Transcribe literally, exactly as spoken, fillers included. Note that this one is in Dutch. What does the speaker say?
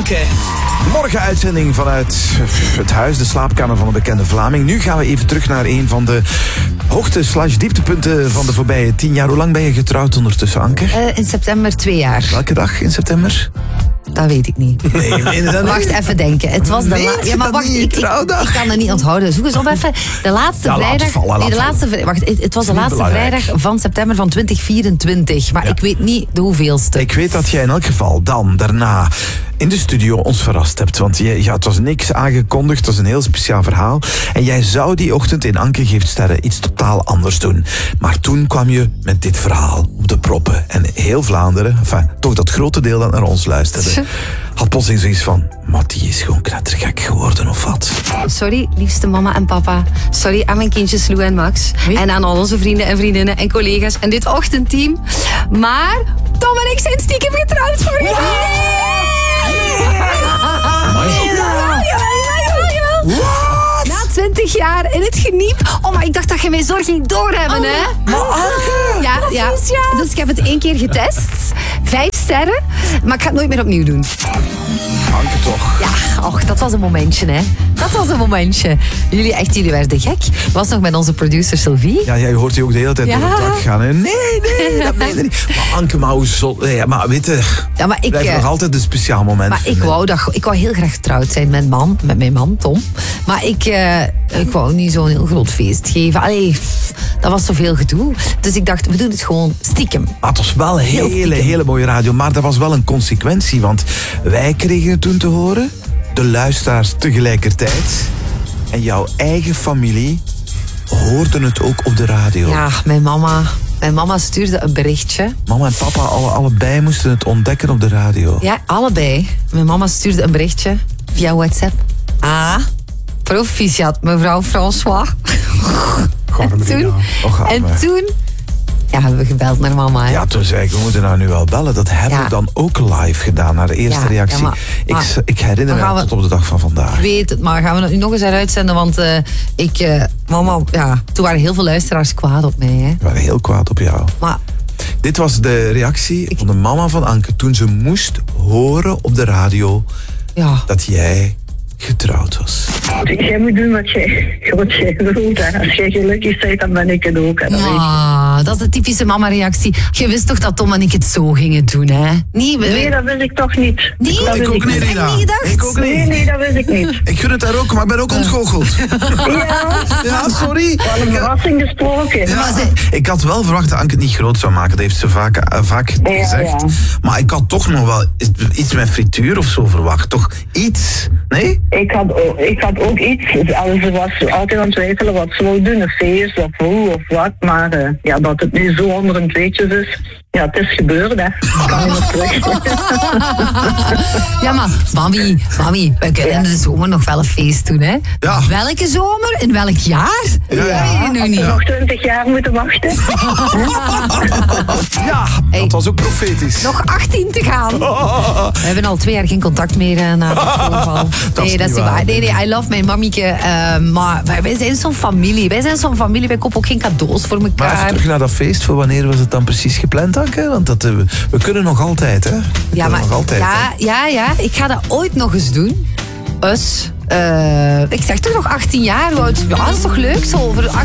Anke. Morgen uitzending vanuit het huis, de slaapkamer van de bekende Vlaming. Nu gaan we even terug naar een van de hoogte slash dieptepunten van de voorbije tien jaar. Hoe lang ben je getrouwd ondertussen, Anke? Uh, in september twee jaar. Welke dag in september? Dat weet ik niet. Nee, meen je dat niet? Wacht even denken. Het was de la- ja, maar wacht, ik, ik, ik kan het niet onthouden. Zoek eens op even. De laatste Ja, laat vrijdag. het vallen, nee, de laat laatste, vri- wacht, het, het was de Niet laatste belangrijk. vrijdag van september van twintig vierentwintig. Maar Ja. ik weet niet de hoeveelste. Ik weet dat jij in elk geval dan, daarna, in de studio ons verrast hebt. Want je, ja, het was niks aangekondigd, het was een heel speciaal verhaal. En jij zou die ochtend in Anke Geeft Sterren iets totaal anders doen. Maar toen kwam je met dit verhaal op de proppen. En heel Vlaanderen, enfin, toch dat grote deel dat naar ons luisterde, had plotseling zoiets van, maar die is gewoon knettergek geworden of wat? Sorry, liefste mama en papa. Sorry aan mijn kindjes Lou en Max. Wie? En aan al onze vrienden en vriendinnen en collega's en dit ochtendteam. Maar Tom en ik zijn stiekem getrouwd voor jullie. Na twintig jaar in het geniep. Oh, maar ik dacht dat je mijn zorg ging doorhebben, hè? Maar Anke! Ja, ja. Dus ik heb het één keer getest. Vijf sterren. Maar ik ga het nooit meer opnieuw doen. Anke toch? Ja, och, dat was een momentje, hè. Dat was een momentje. Jullie, echt, jullie werden gek. Was nog met onze producer Sylvie. Ja, jij hoort die ook de hele tijd Ja. door het dak gaan. Hè? Nee, nee, dat meen je niet. Maar Anke, maar hoe zo... Ja, maar weet je, Ja, maar ik... blijft eh, nog altijd een speciaal moment. Maar ik vinden. wou, dat, ik wou heel graag getrouwd zijn met, man, met mijn man, Tom. Maar ik, eh, ik wou niet zo'n heel groot feest geven. Allee, pff, dat was zoveel gedoe. Dus ik dacht, we doen het gewoon stiekem. Maar het was wel een Heel hele, stiekem. hele mooie radio. Maar dat was wel een consequentie. Want wij kregen het toen te horen. De luisteraars tegelijkertijd. En jouw eigen familie hoorden het ook op de radio. Ja, mijn mama, mijn mama stuurde een berichtje. Mama en papa alle, allebei moesten het ontdekken op de radio. Ja, allebei. Mijn mama stuurde een berichtje via WhatsApp. Ah, proficiat, mevrouw François. En toen, Och, en arme. toen ja, hebben we gebeld naar mama. Hè. Ja, toen zei ik, we moeten nou nu wel bellen. Dat hebben Ja. we dan ook live gedaan, naar de eerste Ja, reactie. ja, maar- ik, maar- ik herinner maar me gaan dat we- tot op de dag van vandaag. Ik weet het, maar gaan we het nu nog eens uitzenden? Want eh, ik, eh, mama, ja, toen waren heel veel luisteraars kwaad op mij. Hè. We waren heel kwaad op jou. Maar Dit was de reactie van de mama van Anke toen ze moest horen op de radio ja, dat jij getrouwd was. Jij moet doen wat jij, wat jij wilt. En als jij gelukkig bent, dan ben ik het ook. En dat weet je. ah, dat is de typische mama-reactie. Je wist toch dat Tom en ik het zo gingen doen, hè? Nee, we, Nee, dat wist ik toch niet. Nee? Dat Ik wist ook niet, niet. Rina. niet gedacht? Ik ook Nee, niet. nee, dat wist ik niet. Ik gun het daar ook, maar ik ben ook ontgoocheld. Ja, Ja, sorry. wel een verrassing gesproken. Ja, ik had wel verwacht dat Anke het niet groot zou maken. Dat heeft ze vaak, eh, vaak Ja, gezegd. ja. Maar ik had toch nog wel iets met frituur of zo verwacht. Toch iets? Nee? Ik had, ook, ik had ook iets, als ze was altijd aan het twijfelen wat ze wou doen, een feest of hoe of wat. Maar uh, ja, dat het nu zo onder een tweetjes is, ja, het is gebeurd, hè. Ik kan niet meer terug. Ja, maar mami, mami, we kunnen in de zomer nog wel een feest doen, hè? Ja. Welke zomer? In welk jaar? Ja, ja. Nee, nu niet. Nog twintig jaar moeten wachten. Ja, Hey. dat was ook profetisch. Nog achttien te gaan. We hebben al twee jaar geen contact meer uh, na het voorval. Dat is nee, dat is niet niet waar. waar. Nee, nee, I love mijn mamieke. Uh, maar wij, wij zijn zo'n familie. Wij zijn zo'n familie. Wij kopen ook geen cadeaus voor Maar even elkaar. terug naar dat feest. Voor wanneer was het dan precies gepland, Anke? Want dat, eh, we, we kunnen nog altijd, hè? We Ja, kunnen maar nog altijd, ja, hè? ja, ja, ik ga dat ooit nog eens doen. Dus, uh, ik zeg toch nog achttien jaar. Wout. Ja, dat is toch leuk zo? Over